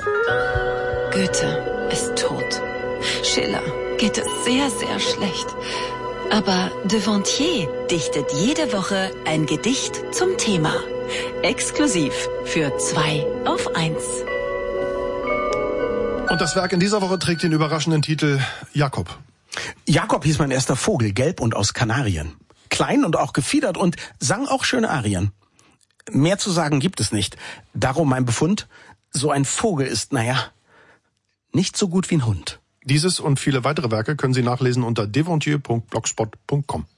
Goethe ist tot. Schiller geht es sehr, sehr schlecht. Aber Devontier dichtet jede Woche ein Gedicht zum Thema. Exklusiv für 2 auf 1. Und das Werk in dieser Woche trägt den überraschenden Titel Jakob. Jakob hieß mein erster Vogel, gelb und aus Kanarien. Klein und auch gefiedert und sang auch schöne Arien. Mehr zu sagen gibt es nicht. Darum mein Befund, so ein Vogel ist, nicht so gut wie ein Hund. Dieses und viele weitere Werke können Sie nachlesen unter devontier.blogspot.com.